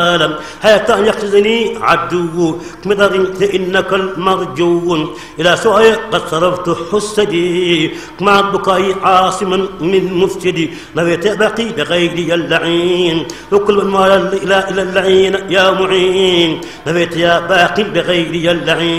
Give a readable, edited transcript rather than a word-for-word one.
حتى يقتزني عدو كمدر إنك المرجو إلى سوء قد صرفت حسدي مع البكاء عاصما من مفسدي نويت بقي بغير اللعين وكل من مال إلى اللعين يا معين نويت يا باقي بغير اللعين